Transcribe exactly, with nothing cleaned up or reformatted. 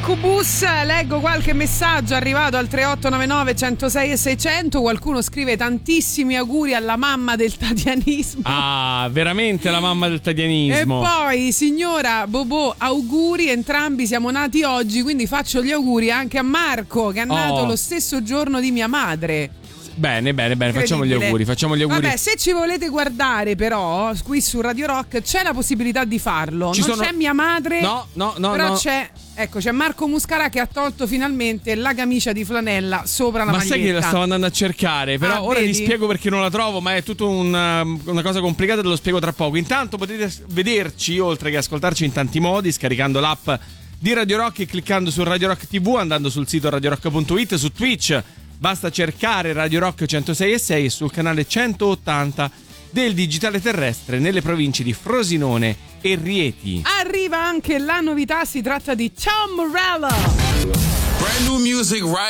Incubus. Leggo qualche messaggio arrivato al tre otto nove nove uno zero sei e seicento. Qualcuno scrive tantissimi auguri alla mamma del tadianismo. Ah, veramente la mamma del tadianismo. E poi, signora Bobò, auguri, entrambi siamo nati oggi, quindi faccio gli auguri anche a Marco, che è nato Oh. lo stesso giorno di mia madre. Bene, bene, bene, facciamo gli auguri, facciamo gli auguri. Vabbè, se ci volete guardare però qui su Radio Rock c'è la possibilità di farlo. Ci non sono- c'è mia madre. No, no, no, Però no. c'è, ecco, c'è Marco Muscarà che ha tolto finalmente la camicia di flanella sopra la Ma maglietta. sai che la stavo andando a cercare, però Ah, ora vedi? vi spiego perché non la trovo, ma è tutta una, una cosa complicata, te lo spiego tra poco. Intanto potete vederci, oltre che ascoltarci, in tanti modi, scaricando l'app di Radio Rock e cliccando su Radio Rock tivù, andando sul sito radio rock punto it, su Twitch basta cercare Radio Rock centosei e sei e sul canale centottanta del digitale terrestre nelle province di Frosinone e Rieti. Arriva anche la novità, si tratta di Tom Morello. Brand new music right